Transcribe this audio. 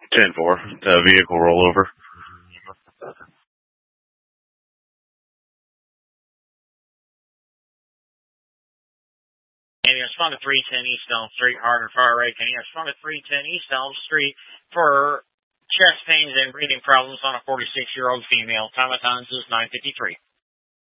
10-4, vehicle rollover. And you respond to 310 East Elm Street, hard and far right. And you respond to 310 East Elm Street for chest pains and breathing problems on a 46-year-old female. Time of times is 9:53.